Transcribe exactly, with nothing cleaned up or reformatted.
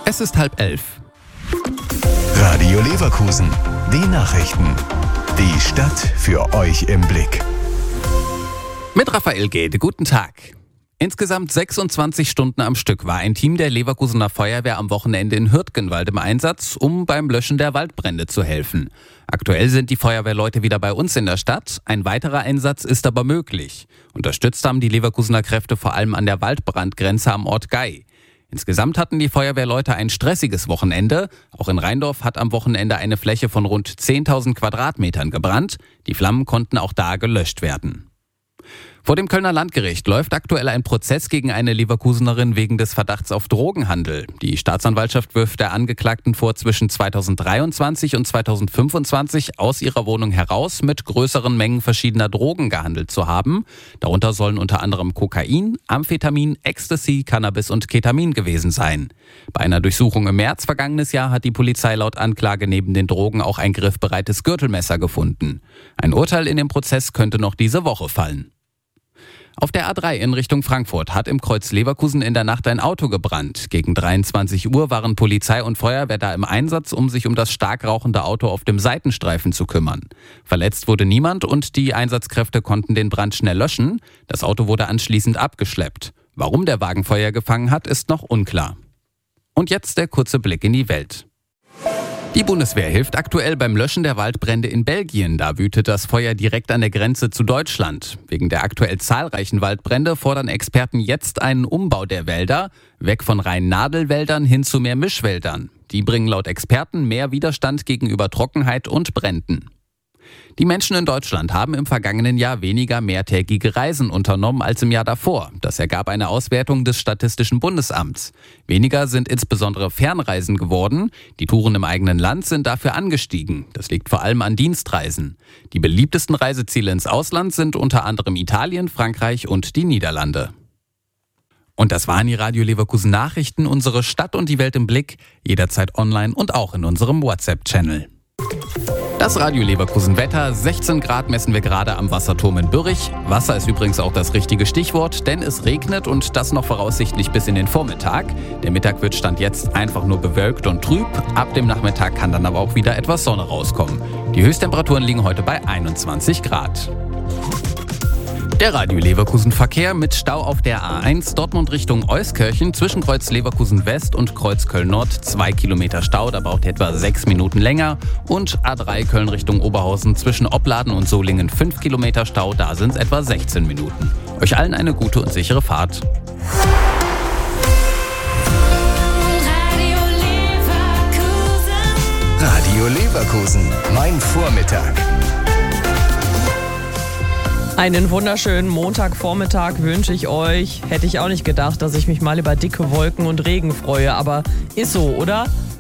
Es ist halb elf. Radio Leverkusen, die Nachrichten. Die Stadt für euch im Blick. Mit Raphael Gede, guten Tag. Insgesamt sechsundzwanzig Stunden am Stück war ein Team der Leverkusener Feuerwehr am Wochenende in Hürtgenwald im Einsatz, um beim Löschen der Waldbrände zu helfen. Aktuell sind die Feuerwehrleute wieder bei uns in der Stadt. Ein weiterer Einsatz ist aber möglich. Unterstützt haben die Leverkusener Kräfte vor allem an der Waldbrandgrenze am Ort Gei. Insgesamt hatten die Feuerwehrleute ein stressiges Wochenende. Auch in Rheindorf hat am Wochenende eine Fläche von rund zehntausend Quadratmetern gebrannt. Die Flammen konnten auch da gelöscht werden. Vor dem Kölner Landgericht läuft aktuell ein Prozess gegen eine Leverkusenerin wegen des Verdachts auf Drogenhandel. Die Staatsanwaltschaft wirft der Angeklagten vor, zwischen zweitausenddreiundzwanzig und zweitausendfünfundzwanzig aus ihrer Wohnung heraus mit größeren Mengen verschiedener Drogen gehandelt zu haben. Darunter sollen unter anderem Kokain, Amphetamin, Ecstasy, Cannabis und Ketamin gewesen sein. Bei einer Durchsuchung im März vergangenes Jahr hat die Polizei laut Anklage neben den Drogen auch ein griffbereites Gürtelmesser gefunden. Ein Urteil in dem Prozess könnte noch diese Woche fallen. Auf der A drei in Richtung Frankfurt hat im Kreuz Leverkusen in der Nacht ein Auto gebrannt. Gegen dreiundzwanzig Uhr waren Polizei und Feuerwehr da im Einsatz, um sich um das stark rauchende Auto auf dem Seitenstreifen zu kümmern. Verletzt wurde niemand und die Einsatzkräfte konnten den Brand schnell löschen. Das Auto wurde anschließend abgeschleppt. Warum der Wagen Feuer gefangen hat, ist noch unklar. Und jetzt der kurze Blick in die Welt. Die Bundeswehr hilft aktuell beim Löschen der Waldbrände in Belgien. Da wütet das Feuer direkt an der Grenze zu Deutschland. Wegen der aktuell zahlreichen Waldbrände fordern Experten jetzt einen Umbau der Wälder, weg von reinen Nadelwäldern hin zu mehr Mischwäldern. Die bringen laut Experten mehr Widerstand gegenüber Trockenheit und Bränden. Die Menschen in Deutschland haben im vergangenen Jahr weniger mehrtägige Reisen unternommen als im Jahr davor. Das ergab eine Auswertung des Statistischen Bundesamts. Weniger sind insbesondere Fernreisen geworden. Die Touren im eigenen Land sind dafür angestiegen. Das liegt vor allem an Dienstreisen. Die beliebtesten Reiseziele ins Ausland sind unter anderem Italien, Frankreich und die Niederlande. Und das waren die Radio Leverkusen Nachrichten, unsere Stadt und die Welt im Blick, jederzeit online und auch in unserem WhatsApp-Channel. Das Radio Leverkusen Wetter, sechzehn Grad messen wir gerade am Wasserturm in Bürrich. Wasser ist übrigens auch das richtige Stichwort, denn es regnet und das noch voraussichtlich bis in den Vormittag. Der Mittag wird Stand jetzt einfach nur bewölkt und trüb. Ab dem Nachmittag kann dann aber auch wieder etwas Sonne rauskommen. Die Höchsttemperaturen liegen heute bei einundzwanzig Grad. Der Radio Leverkusen Verkehr mit Stau auf der A eins Dortmund Richtung Euskirchen zwischen Kreuz Leverkusen West und Kreuz Köln Nord. Zwei Kilometer Stau, da braucht ihr etwa sechs Minuten länger. Und A drei Köln Richtung Oberhausen zwischen Opladen und Solingen fünf Kilometer Stau, da sind es etwa sechzehn Minuten. Euch allen eine gute und sichere Fahrt. Radio Leverkusen, mein Vormittag. Einen wunderschönen Montagvormittag wünsche ich euch. Hätte ich auch nicht gedacht, dass ich mich mal über dicke Wolken und Regen freue, aber ist so, oder?